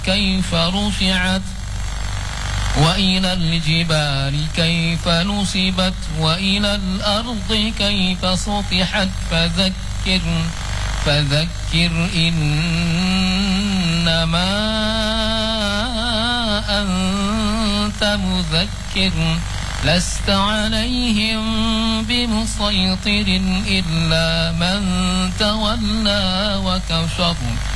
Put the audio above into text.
كيف رفعت وإلى الجبال كيف نصبت وإلى الأرض كيف سطحت فذكر إنما أنت مذكر لست عليهم بمسيطر إلا من تولى وكفر